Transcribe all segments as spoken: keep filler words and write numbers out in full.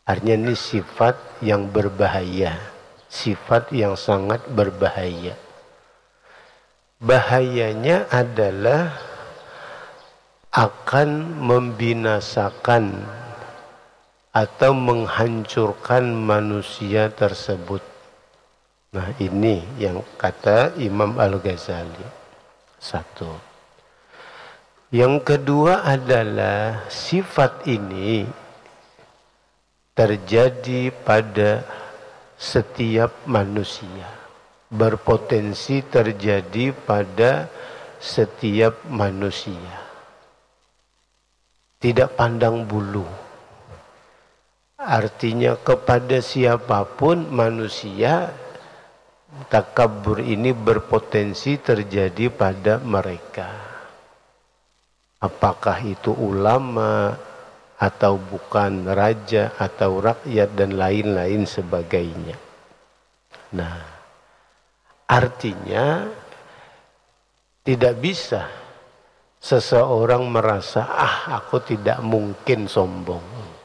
Artinya ini sifat yang berbahaya, sifat yang sangat berbahaya. Bahayanya adalah akan membinasakan atau menghancurkan manusia tersebut. Nah, ini yang kata Imam Al-Ghazali. Satu. Yang kedua adalah sifat ini terjadi pada setiap manusia, berpotensi terjadi pada setiap manusia, tidak pandang bulu. Artinya kepada siapapun manusia, takabur ini berpotensi terjadi pada mereka. Apakah itu ulama atau bukan, raja atau rakyat dan lain-lain sebagainya. Nah, artinya tidak bisa seseorang merasa, ah aku tidak mungkin sombong.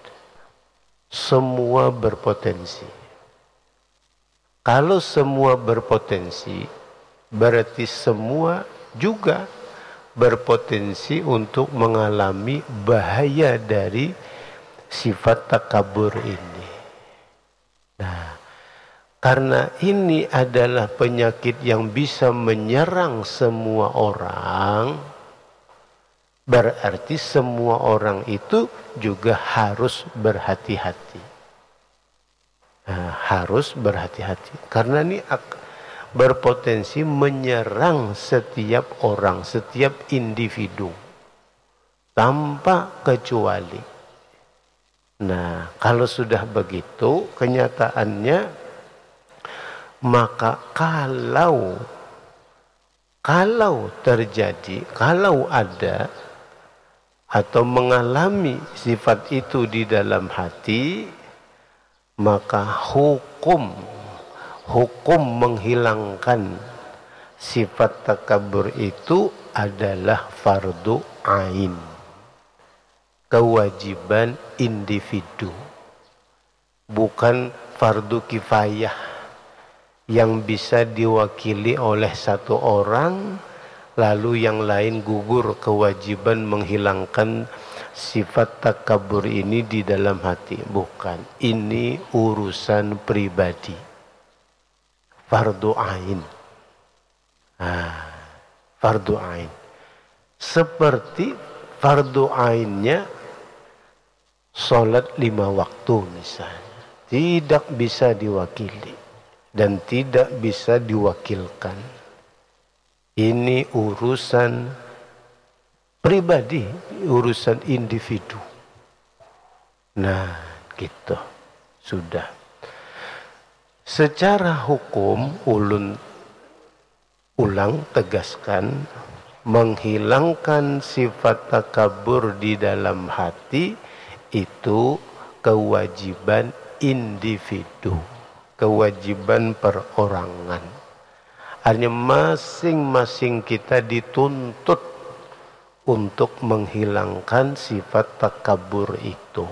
Semua berpotensi. Kalau semua berpotensi, berarti semua juga berpotensi untuk mengalami bahaya dari sifat takabur ini. Nah, karena ini adalah penyakit yang bisa menyerang semua orang, berarti semua orang itu juga harus berhati-hati. Nah, harus berhati-hati. Karena ini berpotensi menyerang setiap orang, setiap individu tanpa kecuali. Nah, kalau sudah begitu kenyataannya, maka kalau kalau terjadi, kalau ada atau mengalami sifat itu di dalam hati, maka hukum Hukum menghilangkan sifat takabur itu adalah fardu ain, kewajiban individu, bukan fardu kifayah yang bisa diwakili oleh satu orang lalu yang lain gugur kewajiban menghilangkan sifat takabur ini di dalam hati. Bukan, ini urusan pribadi, fardu ain. Ah, fardu ain. Seperti fardu ainnya sholat lima waktu misalnya. Tidak bisa diwakili dan tidak bisa diwakilkan. Ini urusan pribadi, urusan individu. Nah, gitu. Sudah. Secara hukum, ulun ulang tegaskan, menghilangkan sifat takabur di dalam hati itu kewajiban individu, kewajiban perorangan. Artinya masing-masing kita dituntut untuk menghilangkan sifat takabur itu,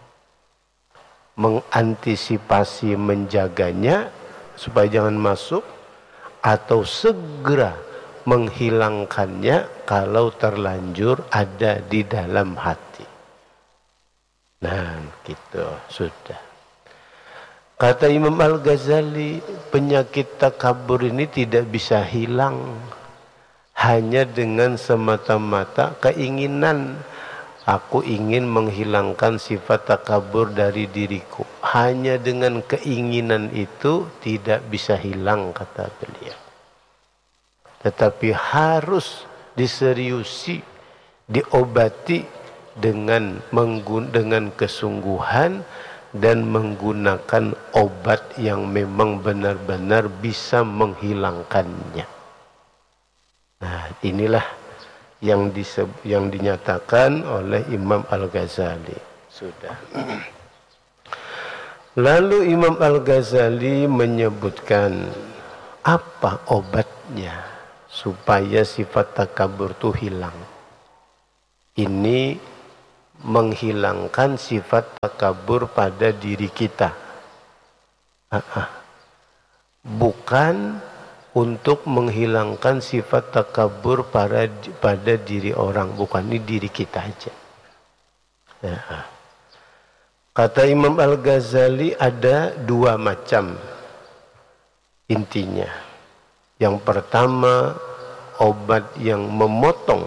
mengantisipasi, menjaganya supaya jangan masuk, atau segera menghilangkannya kalau terlanjur ada di dalam hati. Nah, gitu sudah. Kata Imam Al-Ghazali, penyakit takabur ini tidak bisa hilang hanya dengan semata-mata keinginan. Aku ingin menghilangkan sifat takabur dari diriku. Hanya dengan keinginan itu tidak bisa hilang, kata beliau. Tetapi harus diseriusi, diobati dengan menggun dengan kesungguhan dan menggunakan obat yang memang benar-benar bisa menghilangkannya. Nah, inilah yang disebut, yang dinyatakan oleh Imam Al-Ghazali. Sudah. Lalu Imam Al-Ghazali menyebutkan apa obatnya supaya sifat takabur itu hilang. Ini menghilangkan sifat takabur pada diri kita. Bukan untuk menghilangkan sifat takabur pada, pada diri orang. Bukan, ini diri kita aja. Kata Imam Al-Ghazali ada dua macam intinya. Yang pertama, obat yang memotong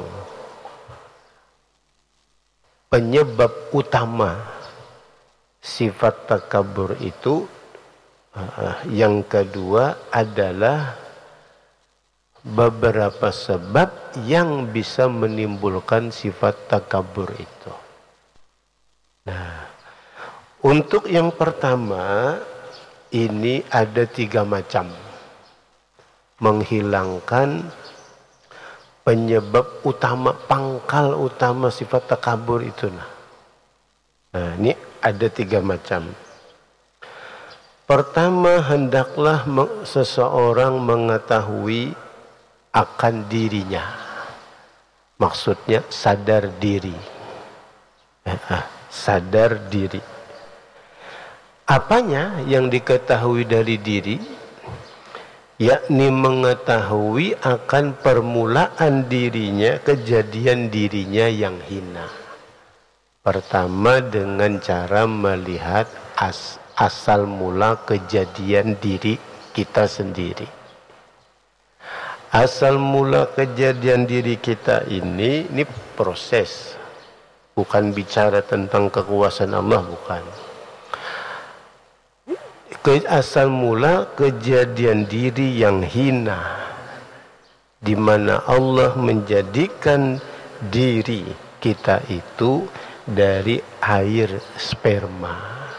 penyebab utama sifat takabur itu. Yang kedua adalah beberapa sebab yang bisa menimbulkan sifat takabur itu. Nah, untuk yang pertama ini ada tiga macam. Menghilangkan penyebab utama, pangkal utama sifat takabur itu. Nah, ini ada tiga macam. Pertama, hendaklah seseorang mengetahui akan dirinya. Maksudnya sadar diri. Sadar diri. Apanya yang diketahui dari diri? Yakni mengetahui akan permulaan dirinya, kejadian dirinya yang hina. Pertama, dengan cara melihat as, asal mula kejadian diri kita sendiri. Asal mula kejadian diri kita ini, ini proses. Bukan bicara tentang kekuasaan Allah, bukan. Ke, asal mula kejadian diri yang hina, di mana Allah menjadikan diri kita itu dari air sperma.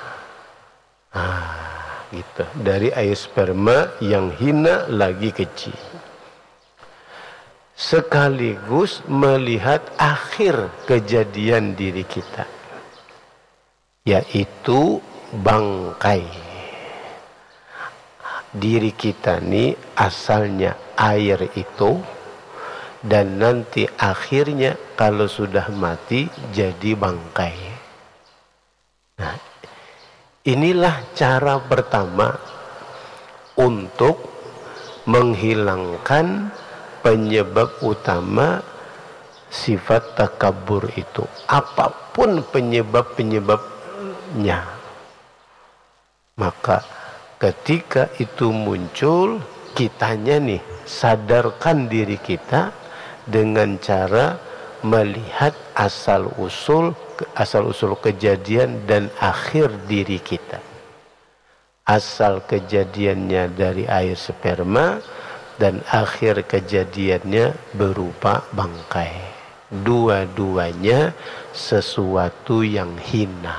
Ah, gitu. Dari air sperma yang hina lagi kecil. Sekaligus melihat akhir kejadian diri kita, yaitu bangkai. Diri kita ini asalnya air itu, dan nanti akhirnya kalau sudah mati jadi bangkai. Nah, inilah cara pertama untuk menghilangkan penyebab utama sifat takabur itu. Apapun penyebab-penyebabnya. Maka ketika itu muncul, kitanya nih sadarkan diri kita dengan cara melihat asal usul asal usul kejadian dan akhir diri kita. Asal kejadiannya dari air sperma dan akhir kejadiannya berupa bangkai. Dua-duanya sesuatu yang hina.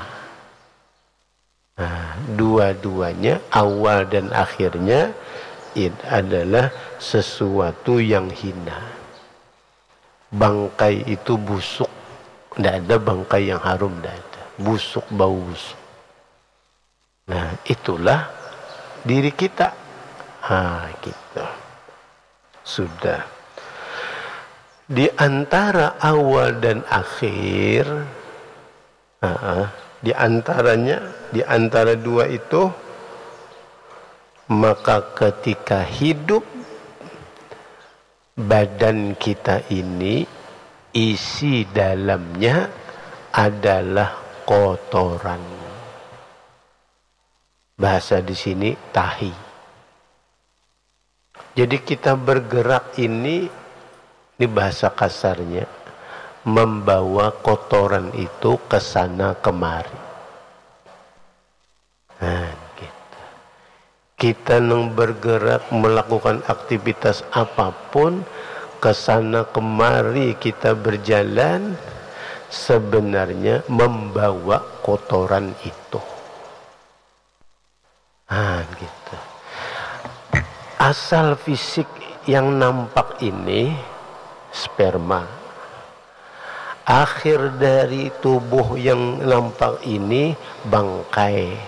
Nah, dua-duanya awal dan akhirnya itu adalah sesuatu yang hina. Bangkai itu busuk, tidak ada bangkai yang harum, tidak ada. Busuk, bau busuk. Nah, itulah diri kita. Ah, gitu. Sudah. Di antara awal dan akhir, uh, di antaranya, di antara dua itu, maka ketika hidup badan kita ini, isi dalamnya adalah kotoran. Bahasa di sini tahi. Jadi kita bergerak ini, ini bahasa kasarnya, membawa kotoran itu ke sana kemari. Nah, gitu. Kita yang bergerak melakukan aktivitas apapun, ke sana kemari kita berjalan, sebenarnya membawa kotoran itu. Nah, gitu. Asal fisik yang nampak ini sperma. Akhir dari tubuh yang nampak ini bangkai.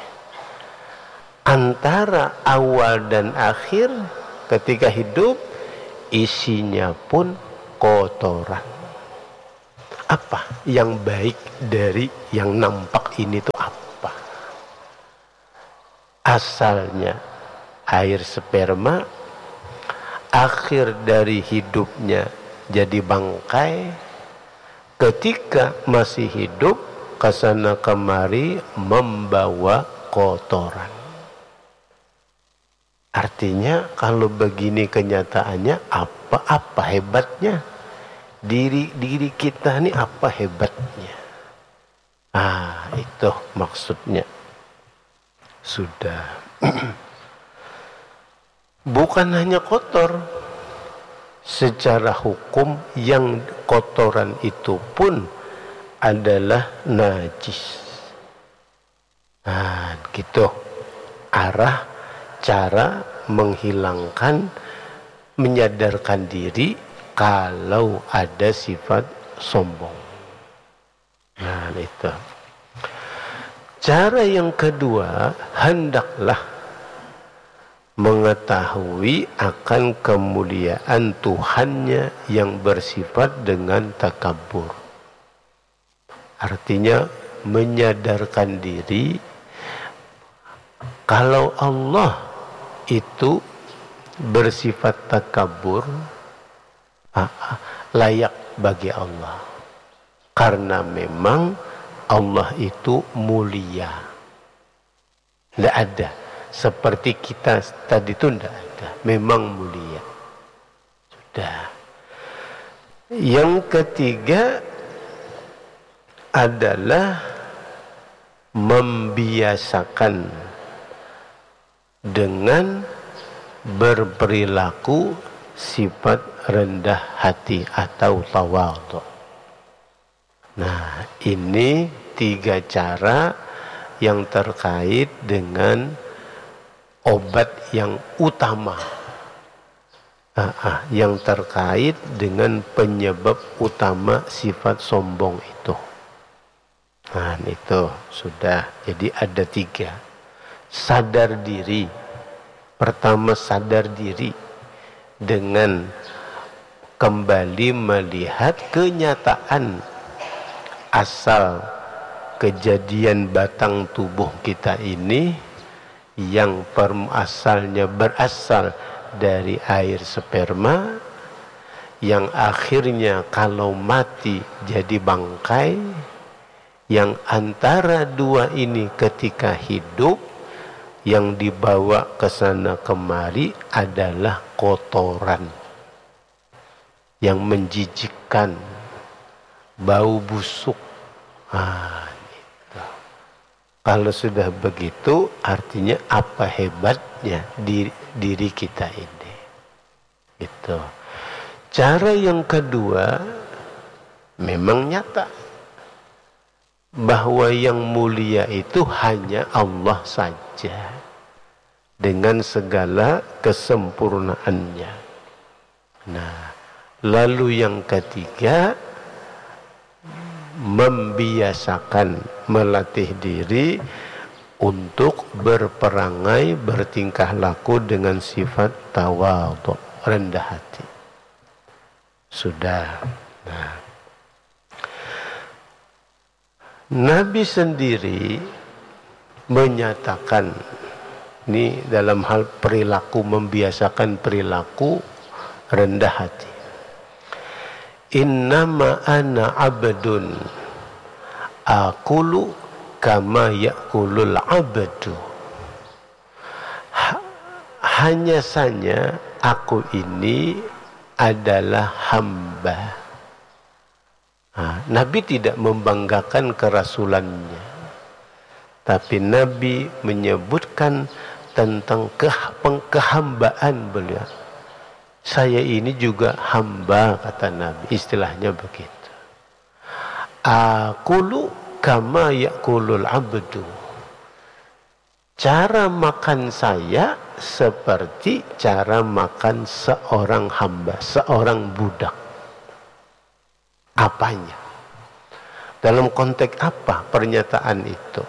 Antara awal dan akhir ketika hidup isinya pun kotoran. Apa yang baik dari yang nampak ini tuh apa? Asalnya air sperma, akhir dari hidupnya jadi bangkai, ketika masih hidup kesana kemari membawa kotoran. Artinya kalau begini kenyataannya, apa-apa hebatnya? Diri diri kita ini apa hebatnya? Ah, itu maksudnya. Sudah. Bukan hanya kotor. Secara hukum yang kotoran itu pun adalah najis. Nah, gitu. Arah cara menghilangkan, menyadarkan diri kalau ada sifat sombong. Nah, itu. Cara yang kedua, hendaklah mengetahui akan kemuliaan Tuhannya yang bersifat dengan takabur. Artinya menyadarkan diri kalau Allah itu bersifat takabur, layak bagi Allah, karena memang Allah itu mulia. Tidak ada seperti kita tadi itu, tidak ada, memang mulia. Sudah. Yang ketiga adalah membiasakan dengan berperilaku sifat rendah hati atau tawadhu. Nah, ini tiga cara yang terkait dengan obat yang utama, ah, ah, yang terkait dengan penyebab utama sifat sombong itu. Nah, itu sudah. Jadi ada tiga. Sadar diri. Pertama, sadar diri dengan kembali melihat kenyataan asal kejadian batang tubuh kita ini yang asalnya berasal dari air sperma, yang akhirnya kalau mati jadi bangkai, yang antara dua ini ketika hidup yang dibawa ke sana kemari adalah kotoran yang menjijikkan, bau busuk. Ah, itu. Kalau sudah begitu, artinya apa hebatnya diri, diri kita ini. Itu. Cara yang kedua memang nyata bahwa yang mulia itu hanya Allah saja dengan segala kesempurnaannya. Nah, lalu yang ketiga, membiasakan, melatih diri untuk berperangai, bertingkah laku dengan sifat tawadhu, rendah hati. Sudah. Nah, Nabi sendiri menyatakan, ini dalam hal perilaku, membiasakan perilaku rendah hati. Innama ana abdun akulu kama yakulul abdu. Hanya saja aku ini adalah hamba. Nah, Nabi tidak membanggakan kerasulannya, tapi Nabi menyebutkan tentang ke kehambaan beliau. Saya ini juga hamba, kata Nabi, istilahnya begitu. Akulu kama yakulul abdu. Cara makan saya seperti cara makan seorang hamba, seorang budak. Apanya? Dalam konteks apa pernyataan itu?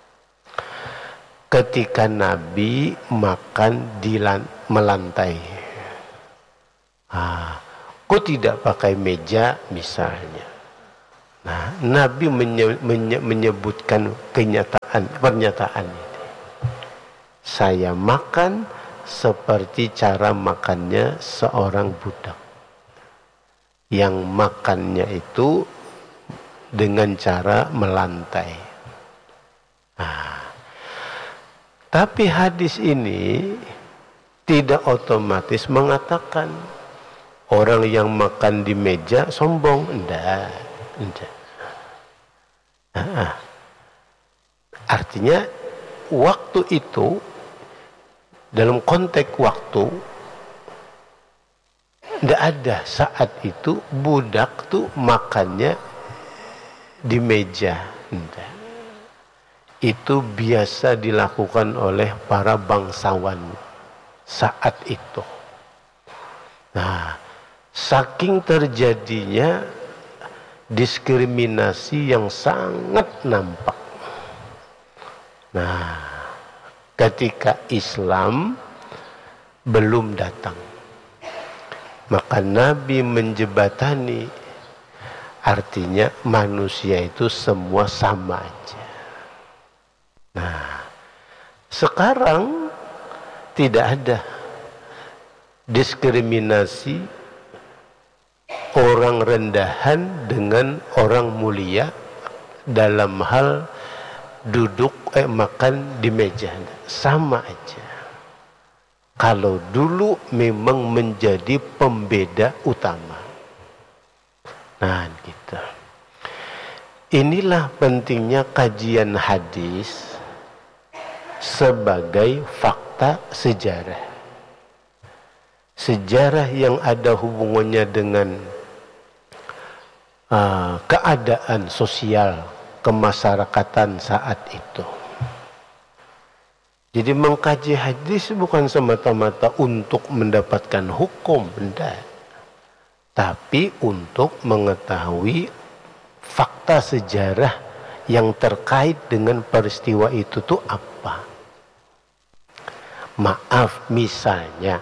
Ketika Nabi makan di melantai, ah, kok tidak pakai meja misalnya? Nah, Nabi menye, menye, menyebutkan kenyataan, pernyataan ini. Saya makan seperti cara makannya seorang budak. Yang makannya itu dengan cara melantai. Nah, tapi hadis ini tidak otomatis mengatakan orang yang makan di meja sombong. Enggak, enggak. Nah, artinya waktu itu, dalam konteks waktu, tidak ada saat itu budak tuh makannya di meja. Enggak. Itu biasa dilakukan oleh para bangsawan saat itu. Nah, saking terjadinya diskriminasi yang sangat nampak. Nah, ketika Islam belum datang, maka Nabi menjebatani, artinya manusia itu semua sama aja. Nah, sekarang tidak ada diskriminasi orang rendahan dengan orang mulia dalam hal duduk eh, makan di meja. Sama aja. Kalau dulu memang menjadi pembeda utama. Nah, gitu. Inilah pentingnya kajian hadis sebagai fakta sejarah. Sejarah yang ada hubungannya dengan uh, keadaan sosial kemasyarakatan saat itu. Jadi mengkaji hadis bukan semata-mata untuk mendapatkan hukum, enggak. Tapi untuk mengetahui fakta sejarah yang terkait dengan peristiwa itu tuh apa. Maaf, misalnya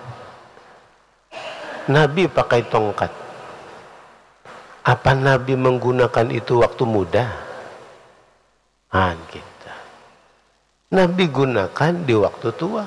Nabi pakai tongkat. Apa Nabi menggunakan itu waktu muda? Ah, kita. Nabi gunakan di waktu tua.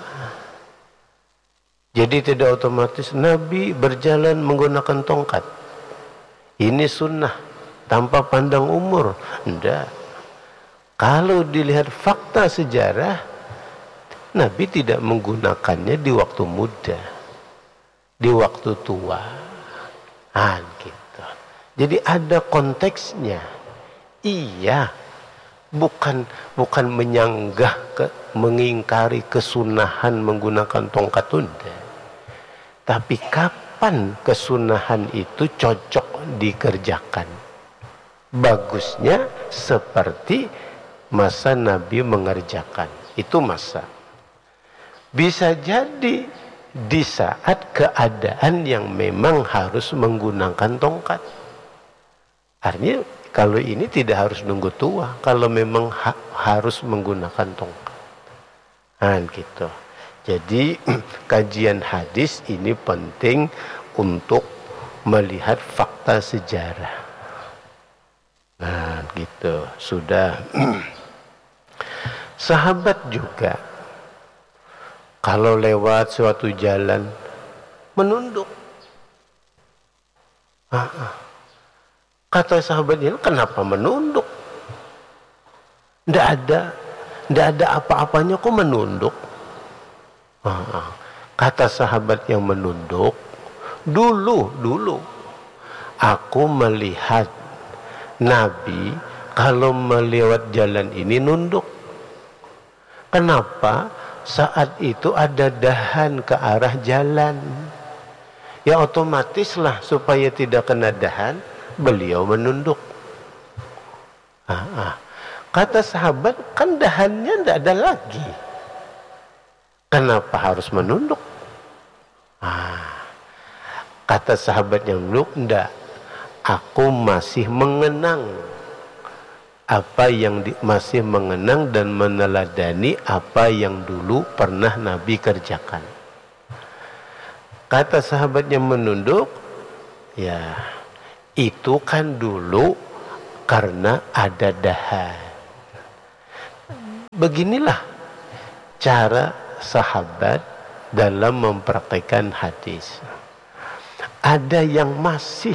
Jadi tidak otomatis Nabi berjalan menggunakan tongkat. Ini sunnah tanpa pandang umur. Tidak. Kalau dilihat fakta sejarah, Nabi tidak menggunakannya di waktu muda, di waktu tua. Ah, gitu. Jadi ada konteksnya. Iya, bukan bukan menyanggah ke, mengingkari kesunahan menggunakan tongkat tunda. Tapi kapan kesunahan itu cocok dikerjakan? Bagusnya seperti masa Nabi mengerjakan. Itu masa. Bisa jadi di saat keadaan yang memang harus menggunakan tongkat. Artinya kalau ini tidak harus nunggu tua, kalau memang ha harus menggunakan tongkat. Nah, gitu. Jadi kajian hadis ini penting untuk melihat fakta sejarah. Nah, gitu. Sudah. Sahabat juga kalau lewat suatu jalan menunduk. Ah, ah. Kata sahabatnya, kenapa menunduk? Tidak ada, tidak ada apa-apanya kok menunduk. Ah, ah. Kata sahabat yang menunduk, dulu, dulu aku melihat Nabi kalau melewat jalan ini nunduk. Kenapa? Saat itu ada dahan ke arah jalan. Ya otomatislah supaya tidak kena dahan, beliau menunduk. Ah, ah. Kata sahabat, kan dahannya tidak ada lagi. Kenapa harus menunduk? Ah. Kata sahabat yang menunduk, tidak. Aku masih mengenang apa yang di, masih mengenang dan meneladani apa yang dulu pernah Nabi kerjakan. Kata sahabat yang menunduk, ya itu kan dulu karena ada dahan. Beginilah cara sahabat dalam mempraktikkan hadis. Ada yang masih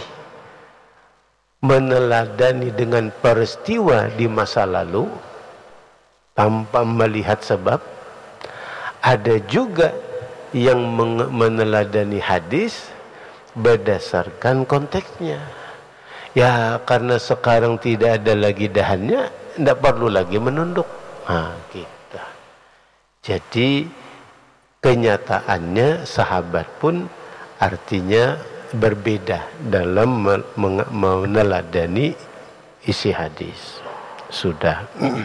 meneladani dengan peristiwa di masa lalu tanpa melihat sebab. Ada juga yang meneladani hadis berdasarkan konteksnya. Ya karena sekarang tidak ada lagi dahannya, tidak perlu lagi menunduk. Nah, gitu. Jadi kenyataannya sahabat pun artinya berbeda dalam meneladani isi hadis. Sudah.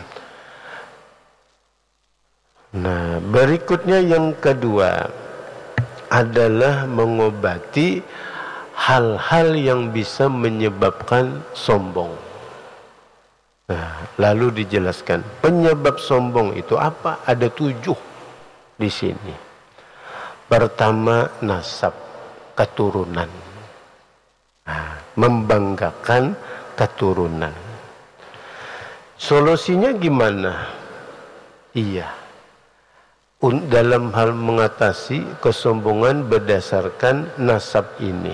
Nah, berikutnya yang kedua adalah mengobati hal-hal yang bisa menyebabkan sombong. Nah, lalu dijelaskan penyebab sombong itu apa? Ada tujuh di sini. Pertama, nasab, keturunan. Nah, membanggakan keturunan. Solusinya gimana? Iya. Dalam hal mengatasi kesombongan berdasarkan nasab ini.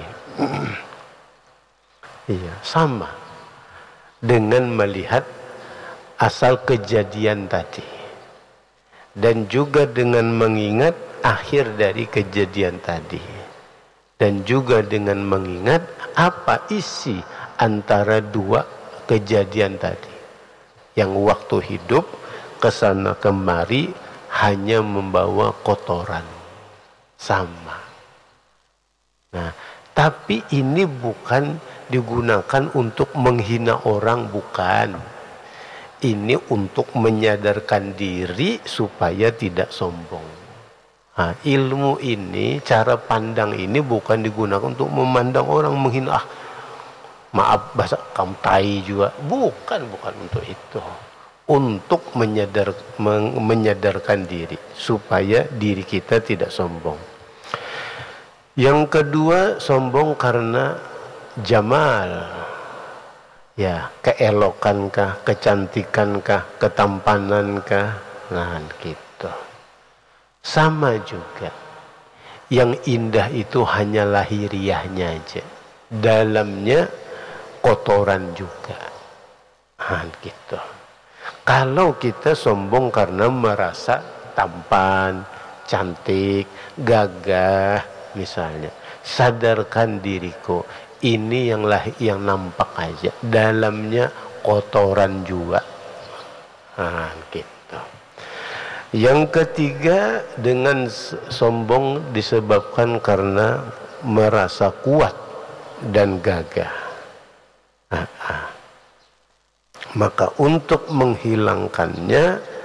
Iya, sama dengan melihat asal kejadian tadi. Dan juga dengan mengingat akhir dari kejadian tadi. Dan juga dengan mengingat apa isi antara dua kejadian tadi. Yang waktu hidup kesana kemari hanya membawa kotoran. Sama. Nah, tapi ini bukan digunakan untuk menghina orang, bukan. Ini untuk menyadarkan diri supaya tidak sombong. Nah, ilmu ini, cara pandang ini bukan digunakan untuk memandang orang, menghina. Ah, maaf bahasa kamu tai juga. Bukan, bukan untuk itu. Untuk menyadar, men, menyadarkan diri supaya diri kita tidak sombong. Yang kedua, sombong karena jamal, ya, keelokankah, kecantikankah, ketampanankah, nah gitu. Sama juga, yang indah itu hanya lahiriahnya aja, dalamnya kotoran juga, nah gitu. Kalau kita sombong karena merasa tampan, cantik, gagah misalnya, sadarkan diriku, ini yang lah yang nampak aja, dalamnya kotoran juga. Nah, gitu. Yang ketiga, dengan sombong disebabkan karena merasa kuat dan gagah. Nah, ah. Maka untuk menghilangkannya,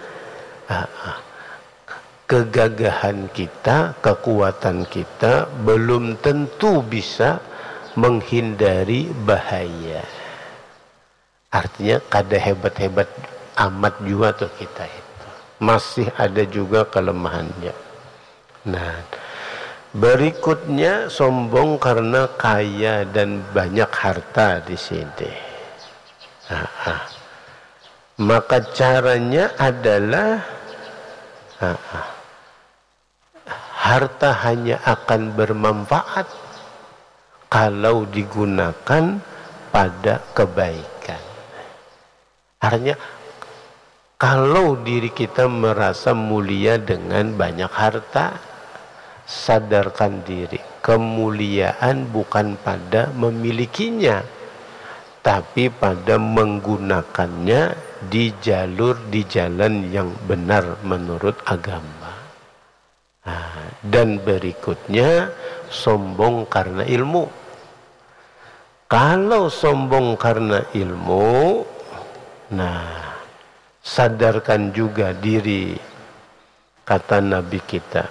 kegagahan kita, kekuatan kita belum tentu bisa menghindari bahaya. Artinya kada hebat-hebat amat juga tuh kita itu. Masih ada juga kelemahannya. Nah, berikutnya sombong karena kaya dan banyak harta di sini. Nah, ah. Maka caranya adalah ah, ah, harta hanya akan bermanfaat kalau digunakan pada kebaikan. Artinya kalau diri kita merasa mulia dengan banyak harta, sadarkan diri, kemuliaan bukan pada memilikinya, tapi pada menggunakannya di jalur, di jalan yang benar menurut agama. Nah, dan berikutnya, sombong karena ilmu. Kalau sombong karena ilmu, nah, sadarkan juga diri, kata Nabi kita.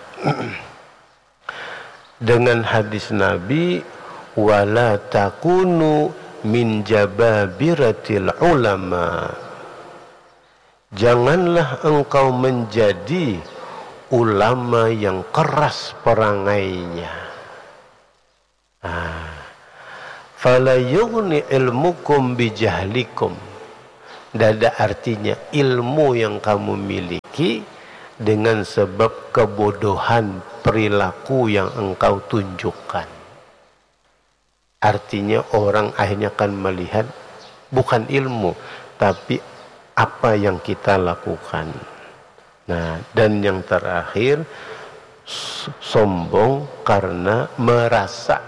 Dengan hadis Nabi, wala takunu min jababiratil ulama. Janganlah engkau menjadi ulama yang keras perangainya. Fala yughni ilmukum bijahlikum. Tidak ada artinya ilmu yang kamu miliki dengan sebab kebodohan perilaku yang engkau tunjukkan. Artinya orang akhirnya akan melihat bukan ilmu, tapi apa yang kita lakukan. Nah, dan yang terakhir, sombong karena merasa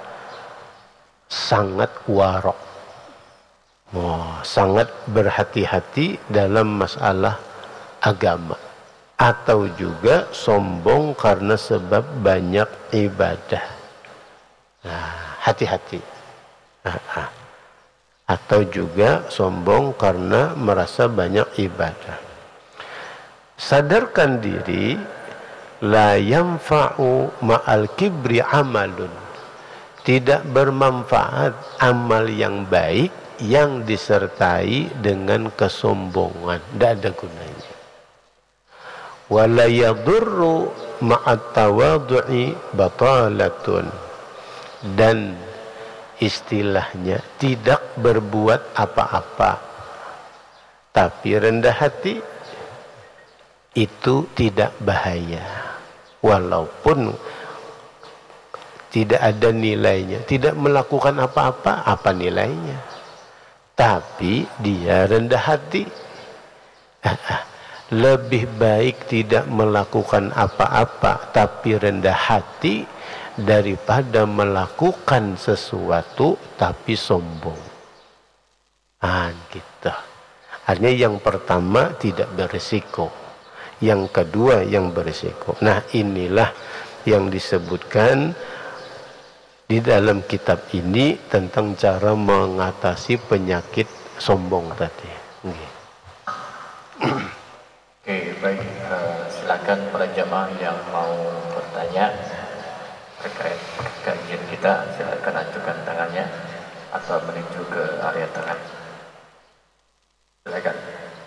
sangat warok. Oh, sangat berhati-hati dalam masalah agama. Atau juga sombong karena sebab banyak ibadah. Nah, hati-hati. Nah, atau juga sombong karena merasa banyak ibadah. Sadarkan diri, la yanfa'u ma'al kibri amalun. Tidak bermanfaat amal yang baik yang disertai dengan kesombongan. Tidak ada gunanya. Wala yadurru ma'at tawadu'i batalatun. Dan istilahnya tidak berbuat apa-apa tapi rendah hati itu tidak bahaya, walaupun tidak ada nilainya. Tidak melakukan apa-apa, apa nilainya? Tapi dia rendah hati. Lebih baik tidak melakukan apa-apa tapi rendah hati daripada melakukan sesuatu tapi sombong. Ah, gitu. Artinya yang pertama tidak berisiko, yang kedua yang berisiko. Nah, inilah yang disebutkan di dalam kitab ini tentang cara mengatasi penyakit sombong tadi. Okay. Oke, baik. Uh, silakan para jamaah yang mau bertanya terkait kajian kita, silakan ajukan tangannya atau menuju ke area tengah. Silakan.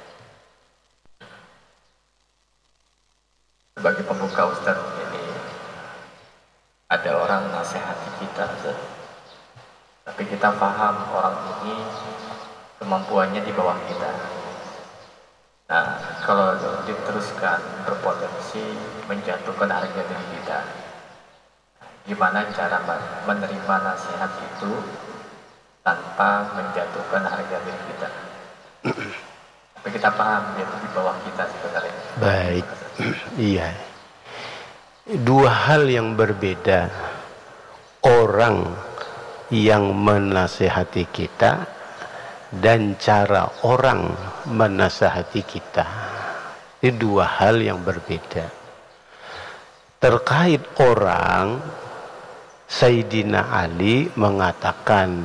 Sebagai pembuka Ustaz, ini ada orang nasihati kita, Ustaz. Tapi kita paham orang ini kemampuannya di bawah kita. Nah, kalau diteruskan berpotensi menjatuhkan harga diri kita. Gimana cara menerima nasihat itu tanpa menjatuhkan harga diri kita? Tapi kita paham dia di bawah kita sebenarnya. Baik, iya. Dua hal yang berbeda. Orang yang menasihati kita dan cara orang menasihati kita. Ini dua hal yang berbeda. Terkait orang, Sayyidina Ali mengatakan,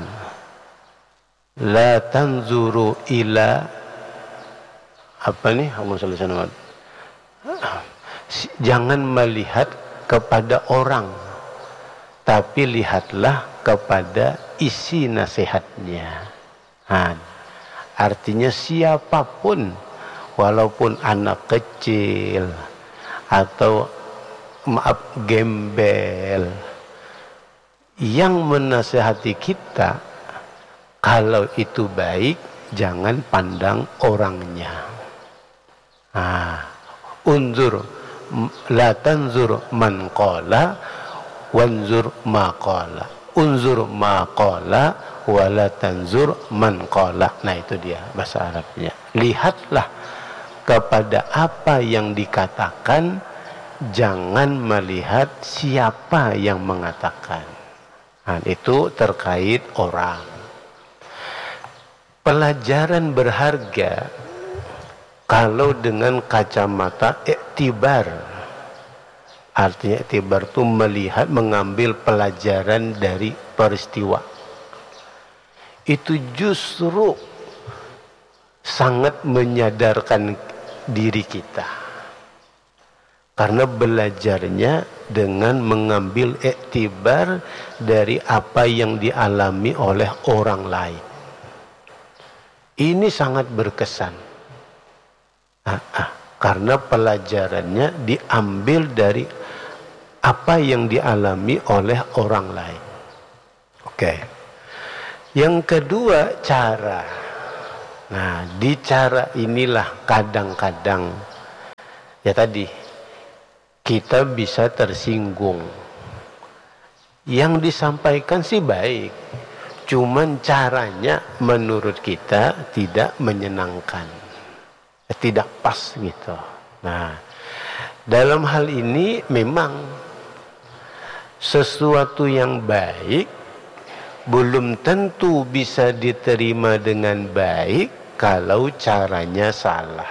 la tanzuru ila apa nih? Jangan melihat kepada orang, tapi lihatlah kepada isi nasihatnya. Nah, artinya siapapun, walaupun anak kecil atau maaf gembel, yang menasihati kita, kalau itu baik, jangan pandang orangnya. Ah, unzur, la tanzur man qala, wanzur ma qala. Unzur ma qala, wala tanzur man qala. Nah, itu dia bahasa Arabnya. Lihatlah kepada apa yang dikatakan, jangan melihat siapa yang mengatakan. Nah, itu terkait orang. Pelajaran berharga kalau dengan kacamata iktibar. Artinya iktibar itu melihat, mengambil pelajaran dari peristiwa. Itu justru sangat menyadarkan diri kita. Karena belajarnya dengan mengambil iktibar dari apa yang dialami oleh orang lain. Ini sangat berkesan. Ah, ah, karena pelajarannya diambil dari apa yang dialami oleh orang lain. Oke. Okay. Yang kedua, cara. Nah, di cara inilah kadang-kadang ya tadi kita bisa tersinggung. Yang disampaikan sih baik, cuman caranya menurut kita tidak menyenangkan, tidak pas gitu. Nah, dalam hal ini memang sesuatu yang baik belum tentu bisa diterima dengan baik kalau caranya salah.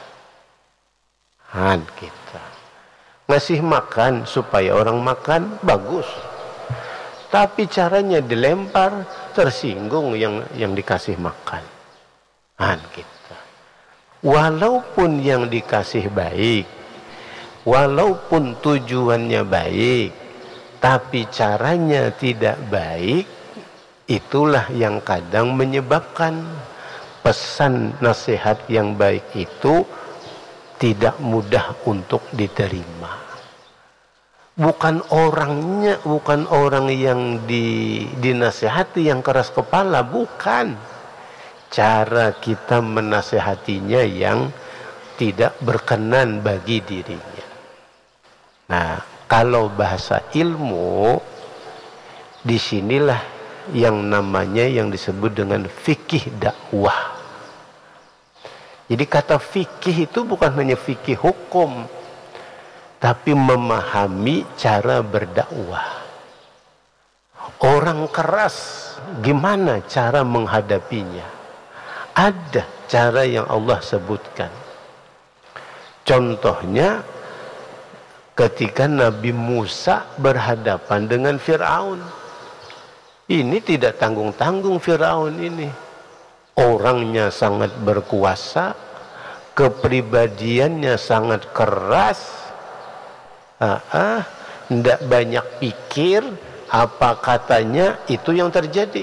Han kita ngasih makan supaya orang makan bagus, tapi caranya dilempar, tersinggung yang yang dikasih makan. Han kita walaupun yang dikasih baik, walaupun tujuannya baik, tapi caranya tidak baik, itulah yang kadang menyebabkan pesan nasihat yang baik itu tidak mudah untuk diterima. Bukan orangnya, bukan orang yang di, dinasihati yang keras kepala, bukan. Cara kita menasihatinya yang tidak berkenan bagi dirinya. Nah, kalau bahasa ilmu, disinilah yang namanya yang disebut dengan fikih dakwah. Jadi kata fikih itu bukan hanya fikih hukum, tapi memahami cara berdakwah. Orang keras, gimana cara menghadapinya? Ada cara yang Allah sebutkan. Contohnya ketika Nabi Musa berhadapan dengan Fir'aun. Ini tidak tanggung-tanggung Fir'aun ini. Orangnya sangat berkuasa, kepribadiannya sangat keras, ah, ah, tidak banyak pikir, apa katanya itu yang terjadi.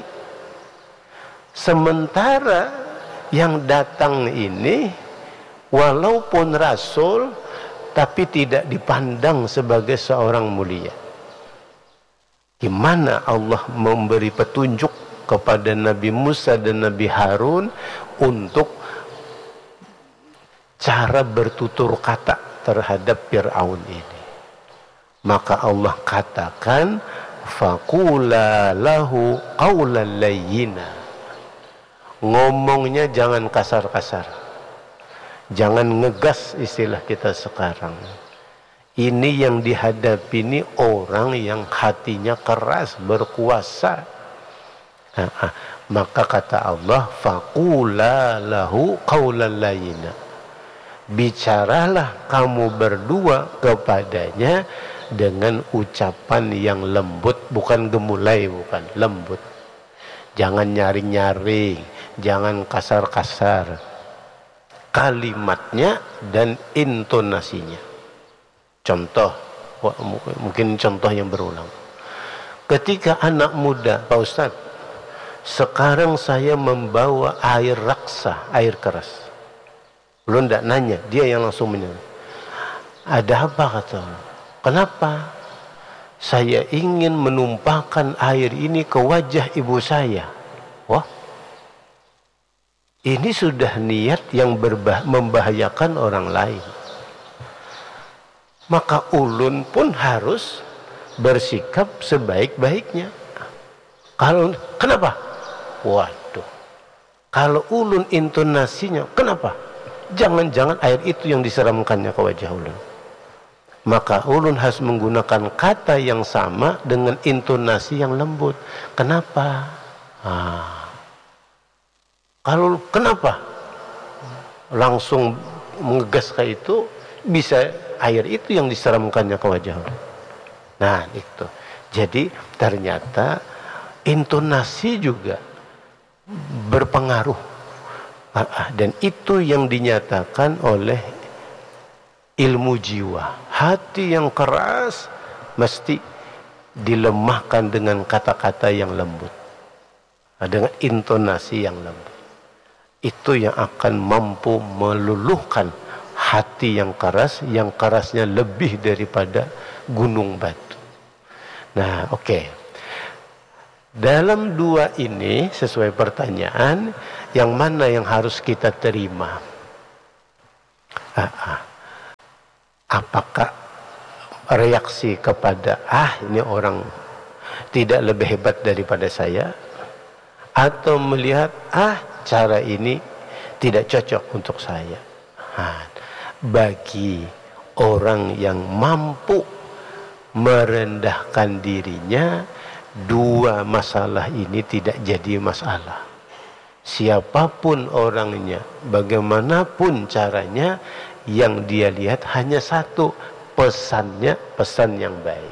Sementara yang datang ini walaupun rasul, tapi tidak dipandang sebagai seorang mulia. Gimana Allah memberi petunjuk kepada Nabi Musa dan Nabi Harun untuk cara bertutur kata terhadap Fir'aun ini. Maka Allah katakan, faqula lahu qawlan layyina. Ngomongnya jangan kasar-kasar, jangan ngegas istilah kita sekarang. Ini yang dihadapi ini orang yang hatinya keras, berkuasa. Nah, ah, maka kata Allah, faqula lahu qawlan layyina. Bicaralah kamu berdua kepadanya dengan ucapan yang lembut, bukan gemulai, bukan lembut. Jangan nyaring-nyaring, jangan kasar-kasar. Kalimatnya dan intonasinya. Contoh, mungkin contoh yang berulang. Ketika anak muda, Pak Ustadz, sekarang saya membawa air raksa, air keras. Belum tidak nanya, dia yang langsung menyebut. Ada apa kata? Kenapa? Saya ingin menumpahkan air ini ke wajah ibu saya. Wah, ini sudah niat yang berbah- membahayakan orang lain. Maka ulun pun harus bersikap sebaik-baiknya. Kalau kenapa? Waduh. Kalau ulun intonasinya, kenapa? Jangan-jangan air itu yang diseramkannya ke wajah ulun. Maka ulun harus menggunakan kata yang sama dengan intonasi yang lembut. Kenapa? Ah. Kalau kenapa? Langsung mengegas kayak itu, bisa air itu yang diseramkannya ke wajah ulun. Nah, itu. Jadi ternyata intonasi juga berpengaruh. Dan itu yang dinyatakan oleh ilmu jiwa. Hati yang keras mesti dilemahkan dengan kata-kata yang lembut, dengan intonasi yang lembut. Itu yang akan mampu meluluhkan hati yang keras, yang kerasnya lebih daripada gunung batu. Nah, oke. Okay. Dalam dua ini sesuai pertanyaan, yang mana yang harus kita terima? Ah, ah. Apakah reaksi kepada ah ini orang tidak lebih hebat daripada saya, atau melihat ah cara ini tidak cocok untuk saya? Nah, bagi orang yang mampu merendahkan dirinya, dua masalah ini tidak jadi masalah. Siapapun orangnya, bagaimanapun caranya, yang dia lihat hanya satu, pesannya, pesan yang baik.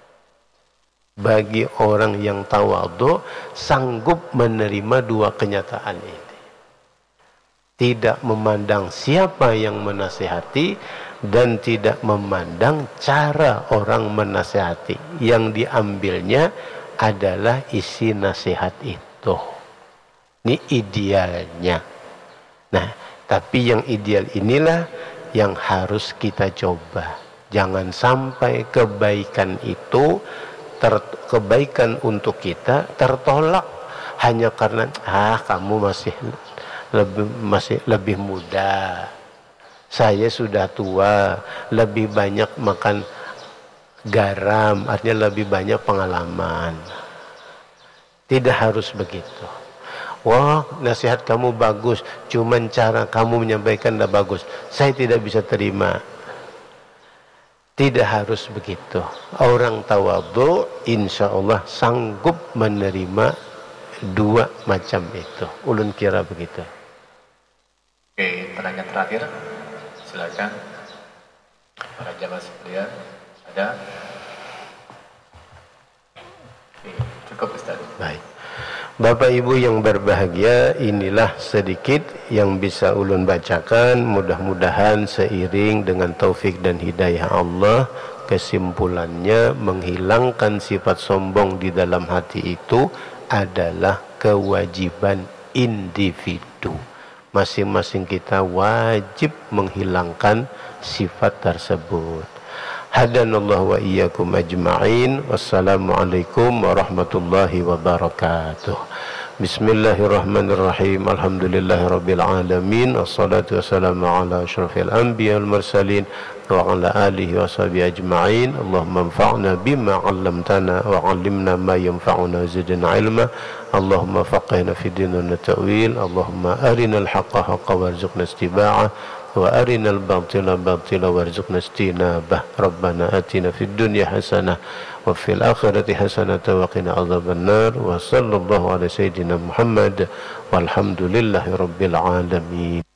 Bagi orang yang tawadhu, sanggup menerima dua kenyataan ini. Tidak memandang siapa yang menasihati dan tidak memandang cara orang menasihati. Yang diambilnya adalah isi nasihat itu. Ini idealnya. Nah, tapi yang ideal inilah yang harus kita coba. Jangan sampai kebaikan itu, ter, kebaikan untuk kita tertolak hanya karena ah kamu masih lebih masih lebih muda, saya sudah tua, lebih banyak makan garam, artinya lebih banyak pengalaman. Tidak harus begitu. Wah, nasihat kamu bagus, cuman cara kamu menyampaikan tidak bagus, saya tidak bisa terima. Tidak harus begitu. Orang tawadhu insya Allah sanggup menerima dua macam itu. Ulun kira begitu. Oke, pertanyaan terakhir, silakan para jamaah sekalian. Ada? Oke, cukup Ustaz. Baik. Bapak Ibu yang berbahagia, inilah sedikit yang bisa ulun bacakan. Mudah-mudahan seiring dengan taufik dan hidayah Allah, kesimpulannya menghilangkan sifat sombong di dalam hati itu adalah kewajiban individu. Masing-masing kita wajib menghilangkan sifat tersebut. Hadanallahu wa iyyakum ajma'in. Wassalamualaikum warahmatullahi wabarakatuh. Bismillahirrahmanirrahim. Alhamdulillahirabbil alamin. Wassalatu wassalamu ala asyrafil anbiya wal mursalin wa ala alihi washabihi ajma'in. Allahumma anfa'na bima 'allamtana wa 'allimna ma yanfa'una zidna 'ilma. Allahumma faqihna fid din wa ta'wil. Allahumma arinal haqqa haqqan warzuqna ittiba'ah wa arinal batila batila warzuqna istinabah. Rabbana atina fid dunya hasanah wa fil akhirati hasanah wa qina adzabannar. Wa sallallahu ala sayyidina Muhammad walhamdulillahi rabbil alamin.